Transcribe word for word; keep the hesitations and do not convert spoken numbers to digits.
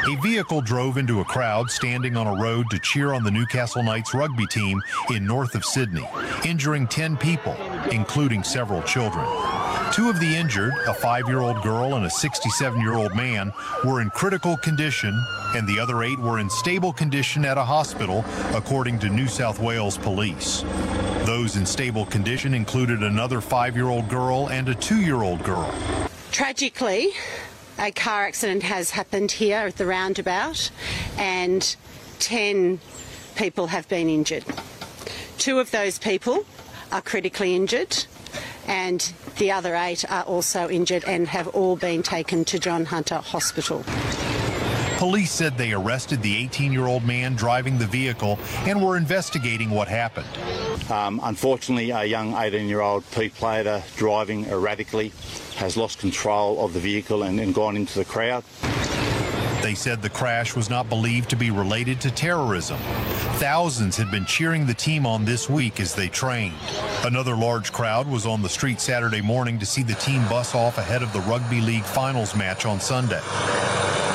A vehicle drove into a crowd standing on a road to cheer on the Newcastle Knights rugby team in north of Sydney, injuring ten people, including several children. Two of the injured, a five-year-old girl and a sixty-seven-year-old man, were in critical condition, and the other eight were in stable condition at a hospital, according to New South Wales police. Those in stable condition included another five-year-old girl and a two-year-old girl. Tragically, a car accident has happened here at the roundabout, and ten people have been injured. Two of those people are critically injured, and the other eight are also injured and have all been taken to John Hunter Hospital. Police said they arrested the eighteen-year-old man driving the vehicle and were investigating what happened. Um, unfortunately, a young eighteen-year-old Pete Plater driving erratically has lost control of the vehicle and, and gone into the crowd. They said the crash was not believed to be related to terrorism. Thousands had been cheering the team on this week as they trained. Another large crowd was on the street Saturday morning to see the team bus off ahead of the Rugby League finals match on Sunday.